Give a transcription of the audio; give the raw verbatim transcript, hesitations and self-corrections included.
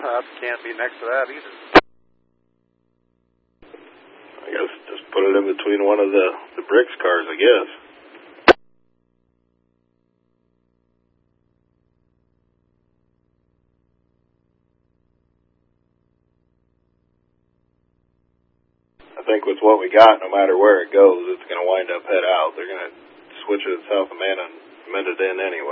I can't be next to that either. I guess just put it in between one of the, the Bricks cars, I guess. I think with what we got, no matter where it goes, it's going to wind up head out. They're going to switch it at South Amana and mend it in anyway.